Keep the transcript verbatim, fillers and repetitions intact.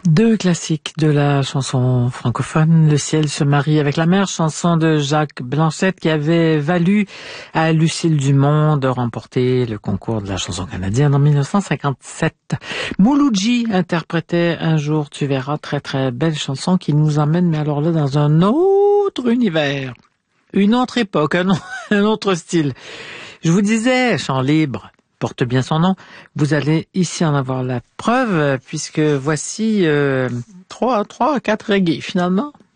Deux classiques de la chanson francophone, Le ciel se marie avec la mer, chanson de Jacques Blanchette qui avait valu à Lucille Dumont de remporter le concours de la chanson canadienne en mille neuf cent cinquante-sept. Mouloudji interprétait Un jour tu verras, très très belle chanson qui nous emmène, mais alors là, dans un autre univers, une autre époque, un, un autre style. Je vous disais, chant libre porte bien son nom. Vous allez ici en avoir la preuve, puisque voici euh, trois, trois, quatre reggae finalement.